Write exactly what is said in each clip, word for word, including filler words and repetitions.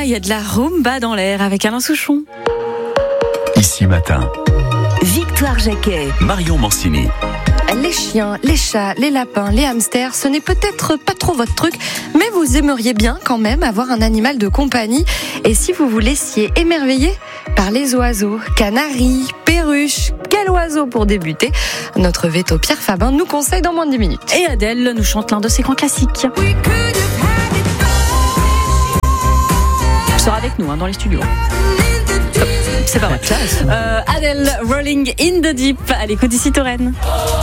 il y a de la rumba dans l'air avec Alain Souchon. Ici matin, Victoire Jacquet, Marion Mancini. Les chiens, les chats, les lapins, les hamsters, ce n'est peut-être pas trop votre truc, mais vous aimeriez bien quand même avoir un animal de compagnie. Et si vous vous laissiez émerveiller par les oiseaux, canaris, perruches, quel oiseau pour débuter? Notre veto Pierre Fabin nous conseille dans moins de dix minutes. Et Adèle nous chante l'un de ses grands classiques. Elle sera avec nous hein, dans les studios. C'est pas vrai. Euh, Adèle, Rolling in the Deep, à l'écoute d'ici Touraine.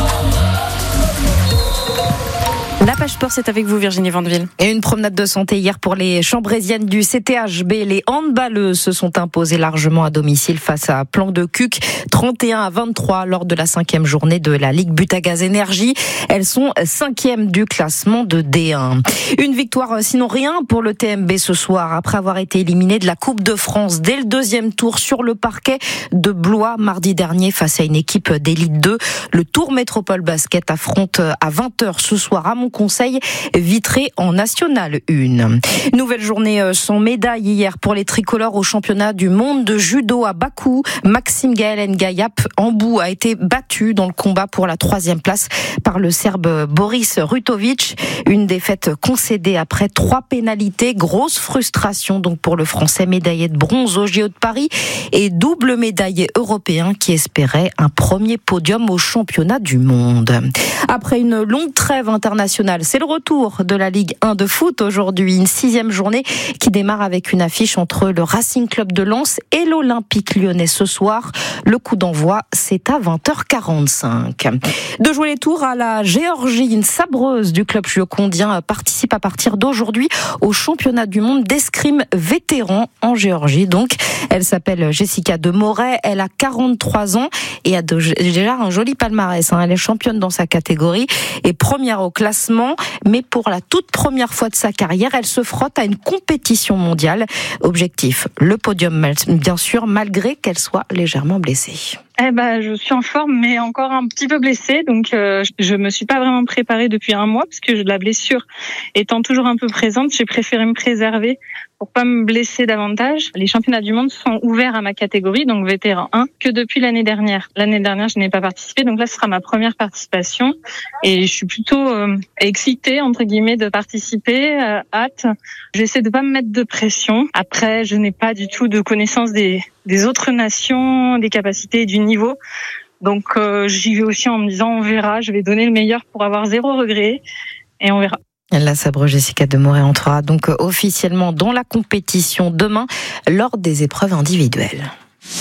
La page sport, c'est avec vous Virginie Vandeville. Et une promenade de santé hier pour les chambrésiennes du C T H B. Les handballeuses se sont imposées largement à domicile face à Plan de Cuc, trente et un à vingt-trois lors de la cinquième journée de la Ligue Butagaz Énergie. Elles sont cinquième du classement de D un. Une victoire, sinon rien, pour le T M B ce soir, après avoir été éliminé de la Coupe de France dès le deuxième tour sur le parquet de Blois mardi dernier face à une équipe d'élite deux. Le Tour Métropole Basket affronte à vingt heures ce soir à mon conseil Vitré en National un. Nouvelle journée sans médaille hier pour les tricolores au championnat du monde de judo à Bakou. Maxime Gaël Ngayap Ambou a été battu dans le combat pour la troisième place par le Serbe Boris Rutovic. Une défaite concédée après trois pénalités. Grosse frustration donc pour le Français médaillé de bronze au J O de Paris et double médaillé européen qui espérait un premier podium au championnat du monde. Après une longue trêve internationale, c'est le retour de la Ligue un de foot aujourd'hui, une sixième journée qui démarre avec une affiche entre le Racing Club de Lens et l'Olympique Lyonnais ce soir. Le coup d'envoi, c'est à vingt heures quarante-cinq. De jouer les tours à la Géorgie, une sabreuse du club chiocondien participe à partir d'aujourd'hui au championnat du monde d'escrime vétéran en Géorgie. Donc, elle s'appelle Jessica de Moret, elle a quarante-trois ans et a déjà un joli palmarès. Elle est championne dans sa catégorie et première au classement, mais pour la toute première fois de sa carrière, elle se frotte à une compétition mondiale. Objectif, le podium, bien sûr, malgré qu'elle soit légèrement blessée. Eh ben, je suis en forme, mais encore un petit peu blessée, donc euh, je me suis pas vraiment préparée depuis un mois, parce que la blessure étant toujours un peu présente, j'ai préféré me préserver pour pas me blesser davantage. Les championnats du monde sont ouverts à ma catégorie, donc vétéran un, que depuis l'année dernière. L'année dernière, je n'ai pas participé, donc là, ce sera ma première participation, et je suis plutôt euh, excitée, entre guillemets, de participer, euh, hâte. J'essaie de pas me mettre de pression. Après, je n'ai pas du tout de connaissance des, des autres nations, des capacités, du niveau. Donc, euh, j'y vais aussi en me disant, on verra, je vais donner le meilleur pour avoir zéro regret, et on verra. La sabre Jessica de Moret entrera donc officiellement dans la compétition demain lors des épreuves individuelles.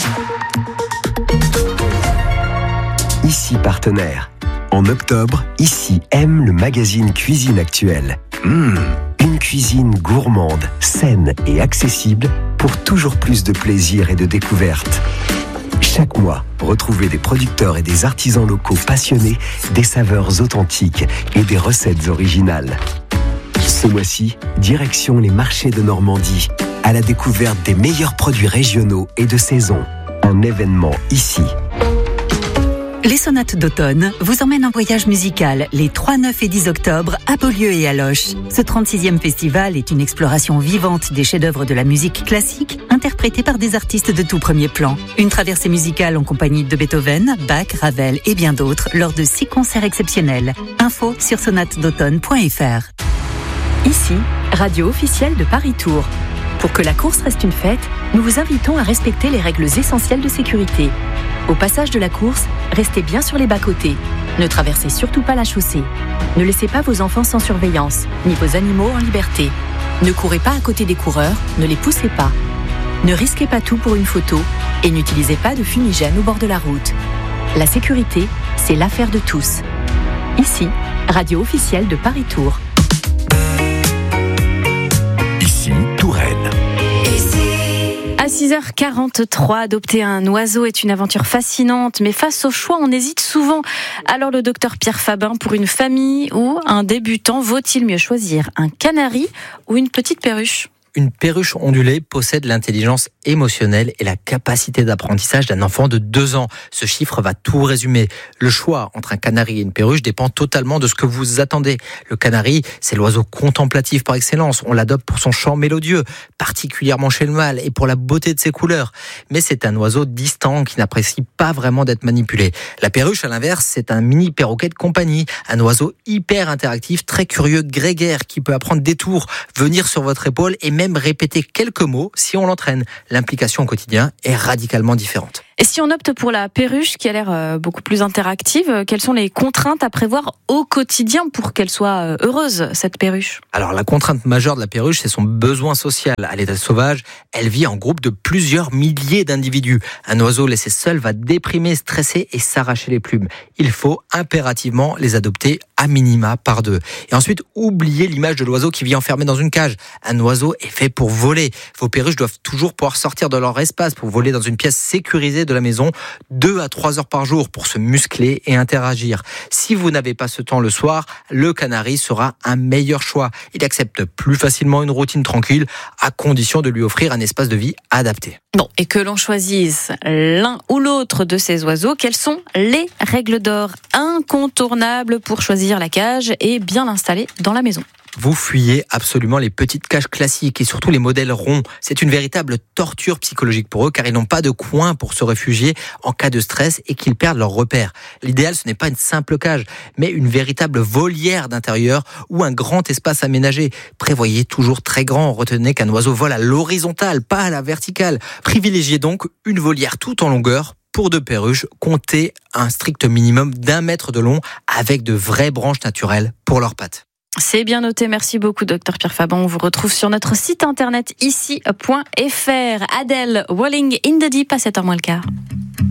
Ici partenaire. En octobre, Ici aime le magazine Cuisine Actuelle. Mmh, une cuisine gourmande, saine et accessible pour toujours plus de plaisir et de découverte. Chaque mois, retrouvez des producteurs et des artisans locaux passionnés, des saveurs authentiques et des recettes originales. Ce mois-ci, direction les marchés de Normandie, à la découverte des meilleurs produits régionaux et de saison. Un événement ici. Les sonates d'automne vous emmènent en voyage musical les trois, neuf et dix octobre à Beaulieu et à Loches. Ce trente-sixième festival est une exploration vivante des chefs-d'œuvre de la musique classique interprétés par des artistes de tout premier plan. Une traversée musicale en compagnie de Beethoven, Bach, Ravel et bien d'autres lors de six concerts exceptionnels. Info sur sonates d'automne point f r. Ici, radio officielle de Paris Tour. Pour que la course reste une fête, nous vous invitons à respecter les règles essentielles de sécurité. Au passage de la course, restez bien sur les bas-côtés. Ne traversez surtout pas la chaussée. Ne laissez pas vos enfants sans surveillance, ni vos animaux en liberté. Ne courez pas à côté des coureurs, ne les poussez pas. Ne risquez pas tout pour une photo et n'utilisez pas de fumigène au bord de la route. La sécurité, c'est l'affaire de tous. Ici, radio officielle de Paris Tour. Ici, Touraine. À six heures quarante-trois, adopter un oiseau est une aventure fascinante, mais face au choix, on hésite souvent. Alors le docteur Pierre Fabin, pour une famille ou un débutant, vaut-il mieux choisir un canari ou une petite perruche ? Une perruche ondulée possède l'intelligence émotionnelle et la capacité d'apprentissage d'un enfant de deux ans. Ce chiffre va tout résumer. Le choix entre un canari et une perruche dépend totalement de ce que vous attendez. Le canari, c'est l'oiseau contemplatif par excellence. On l'adopte pour son chant mélodieux, particulièrement chez le mâle, et pour la beauté de ses couleurs. Mais c'est un oiseau distant qui n'apprécie pas vraiment d'être manipulé. La perruche, à l'inverse, c'est un mini perroquet de compagnie. Un oiseau hyper interactif, très curieux, grégaire, qui peut apprendre des tours, venir sur votre épaule et même répéter quelques mots si on l'entraîne. L'implication au quotidien est radicalement différente. Et si on opte pour la perruche, qui a l'air beaucoup plus interactive, quelles sont les contraintes à prévoir au quotidien pour qu'elle soit heureuse, cette perruche ? Alors, la contrainte majeure de la perruche, c'est son besoin social. À l'état sauvage, elle vit en groupe de plusieurs milliers d'individus. Un oiseau laissé seul va déprimer, stresser et s'arracher les plumes. Il faut impérativement les adopter à minima par deux. Et ensuite, oubliez l'image de l'oiseau qui vit enfermé dans une cage. Un oiseau est fait pour voler. Vos perruches doivent toujours pouvoir sortir de leur espace pour voler dans une pièce sécurisée de la maison deux à trois heures par jour pour se muscler et interagir. Si vous n'avez pas ce temps le soir, le canari sera un meilleur choix. Il accepte plus facilement une routine tranquille à condition de lui offrir un espace de vie adapté. Bon, et que l'on choisisse l'un ou l'autre de ces oiseaux, quelles sont les règles d'or incontournables pour choisir la cage et bien l'installer dans la maison ? Vous fuyez absolument les petites cages classiques et surtout les modèles ronds. C'est une véritable torture psychologique pour eux car ils n'ont pas de coin pour se réfugier en cas de stress et qu'ils perdent leurs repères. L'idéal, ce n'est pas une simple cage, mais une véritable volière d'intérieur ou un grand espace aménagé. Prévoyez toujours très grand. Retenez qu'un oiseau vole à l'horizontale, pas à la verticale. Privilégiez donc une volière tout en longueur. Pour deux perruches, comptez un strict minimum d'un mètre de long avec de vraies branches naturelles pour leurs pattes. C'est bien noté, merci beaucoup docteur Pierre Faban. On vous retrouve sur notre site internet ici point f r. Adèle, Walling in the Deep à sept heures moins le quart.